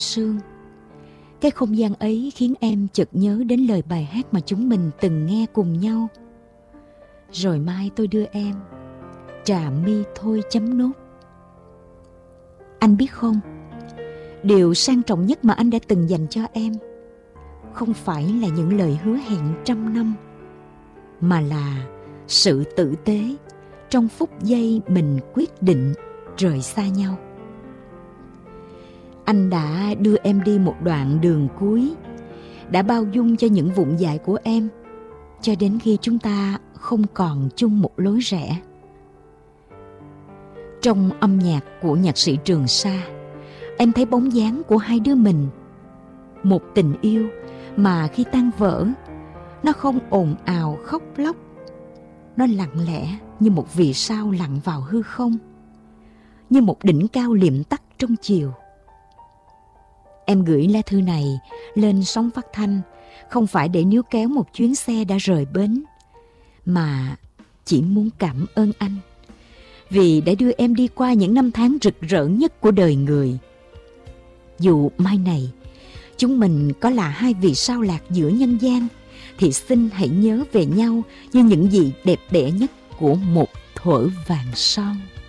sương. Cái không gian ấy khiến em chợt nhớ đến lời bài hát mà chúng mình từng nghe cùng nhau. Rồi mai tôi đưa em, trà mi thôi chấm nốt. Anh biết không, điều sang trọng nhất mà anh đã từng dành cho em không phải là những lời hứa hẹn 100 năm, mà là sự tử tế trong phút giây mình quyết định rời xa nhau. Anh đã đưa em đi một đoạn đường cuối, đã bao dung cho những vụng dại của em, cho đến khi chúng ta không còn chung một lối rẽ. Trong âm nhạc của nhạc sĩ Trường Sa, em thấy bóng dáng của hai đứa mình. Một tình yêu mà khi tan vỡ, nó không ồn ào khóc lóc. Nó lặng lẽ như một vì sao lặn vào hư không, như một đỉnh cao liệm tắt trong chiều. Em gửi lá thư này lên sóng phát thanh không phải để níu kéo một chuyến xe đã rời bến, mà chỉ muốn cảm ơn anh vì đã đưa em đi qua những năm tháng rực rỡ nhất của đời người. Dù mai này chúng mình có là hai vì sao lạc giữa nhân gian, thì xin hãy nhớ về nhau như những gì đẹp đẽ nhất của một thuở vàng son.